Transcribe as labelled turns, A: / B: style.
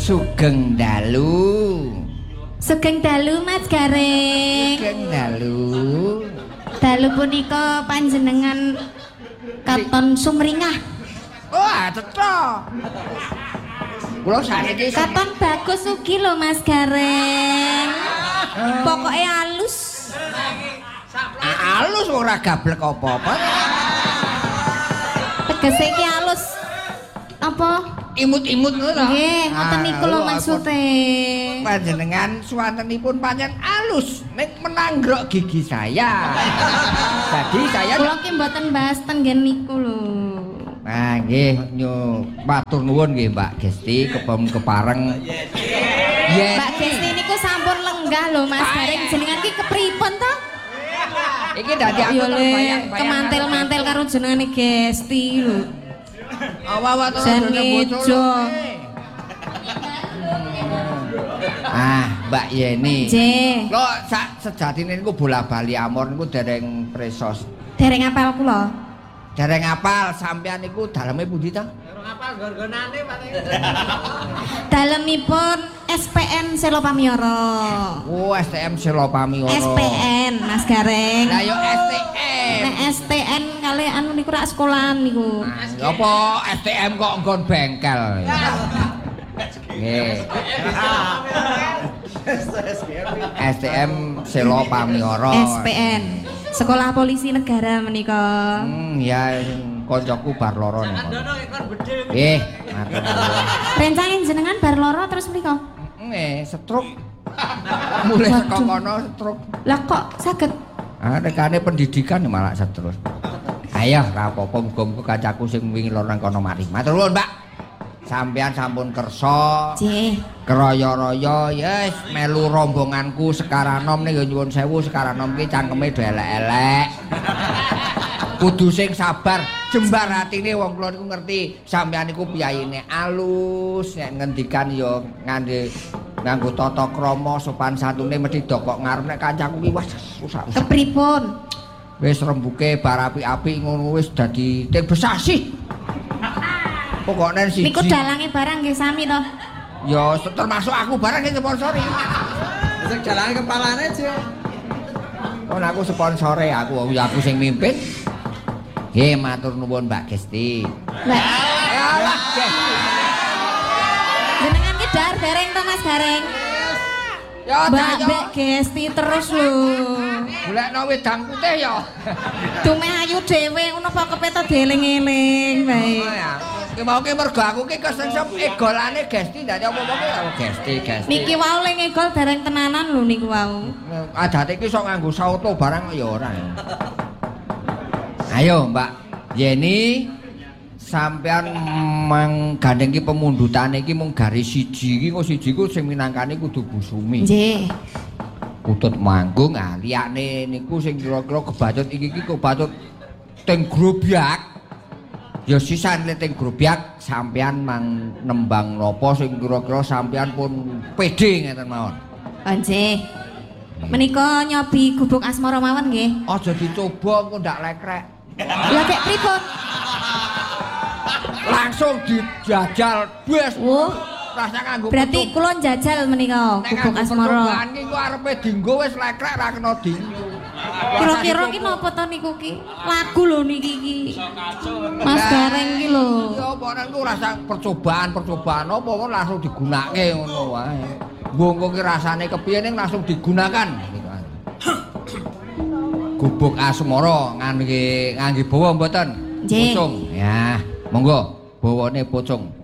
A: Sugeng dalu.
B: Sugeng dalu Mas Gareng.
A: Sugeng dalu.
B: Dalu punika panjenengan katon sumringah.
A: Wah, cetha. Kula sakniki
B: Katon bagus ugi lho Mas Gareng. Pokoke halus.
A: Halus ora gablek apa-apa.
B: Tegese iki halus. Apa?
A: Imut-imut ngono to.
B: Nggih, ngoten niku lho maksude.
A: Panjenengan swantenipun pancen halus ning menanggrok gigi saya. Jadi saya
B: Kula ki mboten bahas tenggen niku lho.
A: Nah, nggih matur nuwun nggih Mbak Gesti kepareng.
B: Mbak Gesti niku sampun lenggah lho Mas Gareng. Jenengan ki kepripun to?
A: Iki dadi aku bayang-bayang
B: kemantel-mantel karo jenengane Gesti lho.
A: Awa-awa to
B: ngejo.
A: Mbak Yeni.
B: Nggih.
A: Lho sak sejatine niku bola-bali amor niku dereng presos.
B: Dereng apal kula.
A: Dereng apal sampean niku daleme pundi ta?
C: Dereng apal gorgonane paling.
B: Dalemipun SPN Selo Pamiara.
A: Oh, STM Selo Pamiara.
B: SPN Mas Gareng.
A: Lah yo STM.
B: Nek STN kali anu niku rak sekolahan niku.
A: Apa STM kok nggon bengkel? Nggih. STM Selo Pamiara.
B: SPN. Sekolah Polisi Negara menika.
A: Ya koncoku bar loro niku.
C: Kandono ekor bedhe.
A: Nggih, matur nuwun.
B: Rencangin jenengan bar loro terus menika.
A: Nggih, stroke. Mulai saka kono stroke.
B: Lah kok saged?
A: Rekane pendidikan malah stroke. Ayo, ra apa-apa muga-muga kancaku sing wingi loro nang kono mari. Matur nuwun, Pak. Sampeyan sampun kersa.
B: Nggih.
A: Keroyo-royo yes melu rombonganku Sekaranom ning nyuwun sewu Sekaranom ki cangkeme do elek-elek. Kudu sing sabar, jembar atine wong kula niku ngerti sampeyan niku piyayine alus, nek ngendikan ya nganggo tata krama sopan santune mesti dokok ngarep nek kancaku ki wis susah.
B: Kepripun?
A: Wis rembuke bar apik-apik ngono wis dadi tim besasi. Pokoknya siji.
B: Niku dalange barang nggih sami to.
A: Ya termasuk aku barang sing sponsori.
C: Sing jalange kepalane sih.
A: Oh, aku sponsore aku sing mimpin. Nggih, matur nuwun Mbak Gesti.
B: Lah,
A: Alah, Gesti.
B: jenengan ki dar dereng to Mas Gareng.
A: Ya
B: Mbak Gesti terus lho.
A: golekno wedang putih ya.
B: Dumeh ayu dhewe ngono kok kepeto dieling-eling bae.
A: Oh ya. Ki mau ki mergo aku ki kesensep egolane Gesti dadi apa-apa ki karo Gesti.
B: Niki wau le ngegol dereng tenanan lho niku wau.
A: Adate ki sok nganggo sauto barang ya ora. Ayo Mbak Yeni sampean menggandeng ki pemundutane iki mung garis siji iki kok siji ku sing minangkane kudu Bu Sumi.
B: Nggih.
A: Utut manggung liyane niku sing kira-kira kebacut iki kebacut teng grobyak. Ya sisan teng grobyak sampean mang nembang napa sing kira-kira sampean pun pede ngeten mawon.
B: Oh nggih. Menika nyobi gubuk asmara mawon nggih.
A: Aja dicoba engko ndak lekrek.
B: Lah kek pripun?
A: Langsung dijajal wis.
B: Oh,
A: Rasa nganggo
B: berarti kula njajal menika gubuk asmara.
A: Nek nganggo arepe dienggo wis lekrek ra kena dienggo.
B: Kira-kira ki napa to niku ki? Lagu lho niki ki. Mas Gareng ki lho.
A: Ya apa niku rasa percobaan apa langsung digunakake ngono wae. Mbok ki rasane kepiye ning langsung digunakan gitu. Gubuk asmara ngangge bawa mboten?
B: Nggih.
A: Pucung. Ya, monggo bawane pucung.